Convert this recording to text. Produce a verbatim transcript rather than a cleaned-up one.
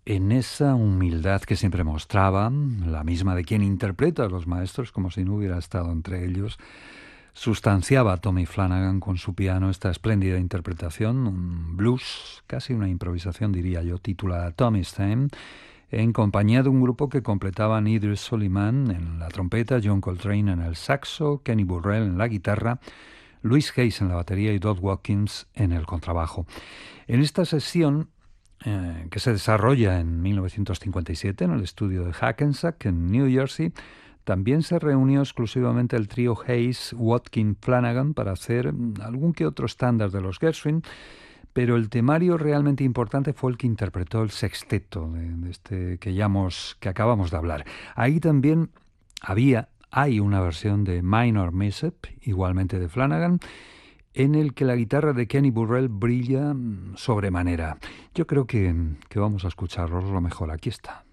en esa humildad que siempre mostraba, la misma de quien interpreta a los maestros como si no hubiera estado entre ellos, sustanciaba Tommy Flanagan con su piano esta espléndida interpretación, un blues, casi una improvisación diría yo, titulada Tommy's Theme, en compañía de un grupo que completaban Idris Soliman en la trompeta, John Coltrane en el saxo, Kenny Burrell en la guitarra, Louis Hayes en la batería y Dot Watkins en el contrabajo. En esta sesión, eh, que se desarrolla en mil novecientos cincuenta y siete en el estudio de Hackensack en New Jersey, también se reunió exclusivamente el trío Hayes, Watkins, Flanagan para hacer algún que otro estándar de los Gershwin, pero el temario realmente importante fue el que interpretó el sexteto de, de este que, llamamos, que acabamos de hablar. Ahí también había, hay una versión de Minor Messep, igualmente de Flanagan, en el que la guitarra de Kenny Burrell brilla sobremanera. Yo creo que, que vamos a escucharlo lo mejor. Aquí está.